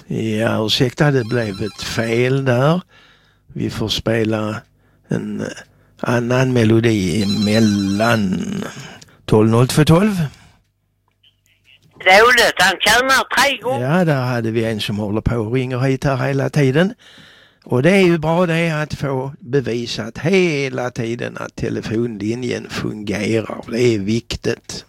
Ja, ursäkta, det blev ett fel där. Vi får spela en annan melodi mellan 12.02.12. Dåligt, han tjänar 3 gånger. Ja, där hade vi en som håller på och ringer hit här hela tiden. Och det är ju bra det att få bevisat hela tiden att telefonlinjen fungerar. Det är viktigt.